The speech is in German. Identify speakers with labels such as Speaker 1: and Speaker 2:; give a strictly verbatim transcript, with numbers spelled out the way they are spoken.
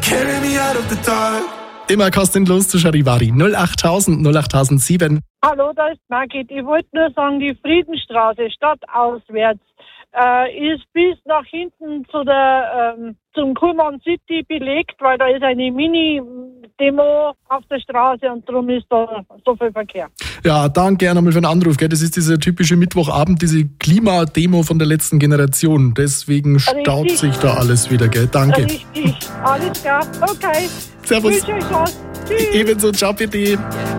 Speaker 1: carry me out of the dark.
Speaker 2: Immer kostenlos zu Charivari. null acht null null acht null sieben.
Speaker 3: Hallo, da ist Margit. Ich wollte nur sagen, die Friedenstraße stadtauswärts äh, ist bis nach hinten zu der ähm, zum Kuhlmann City belegt, weil da ist eine Mini-Demo auf der Straße und darum ist da so viel Verkehr.
Speaker 2: Ja, danke nochmal für den Anruf. Gell? Das ist dieser typische Mittwochabend, diese Klimademo von der letzten Generation. Deswegen staut
Speaker 3: Richtig.
Speaker 2: sich da alles wieder. Gell? Danke.
Speaker 3: Richtig, alles klar. Okay.
Speaker 2: Servus.
Speaker 3: Ich wünsche euch was. Tschüss.
Speaker 2: Ebenso, ciao bitte.